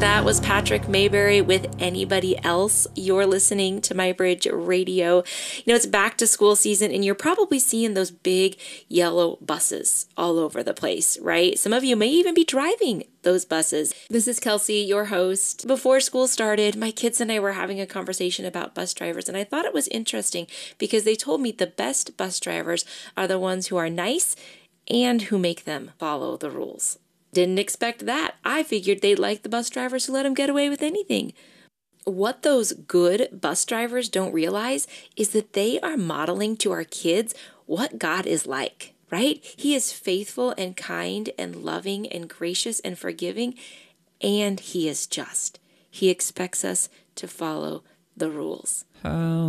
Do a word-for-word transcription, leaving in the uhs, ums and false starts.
That was Patrick Mayberry with Anybody Else. You're listening to My Bridge Radio. You know, it's back to school season, and you're probably seeing those big yellow buses all over the place, right? Some of you may even be driving those buses. This is Kelsey, your host. Before school started, my kids and I were having a conversation about bus drivers, and I thought it was interesting because they told me the best bus drivers are the ones who are nice and who make them follow the rules. Didn't expect that. I figured they'd like the bus drivers who let them get away with anything. What those good bus drivers don't realize is that they are modeling to our kids what God is like, right? He is faithful and kind and loving and gracious and forgiving, and he is just. He expects us to follow the rules. How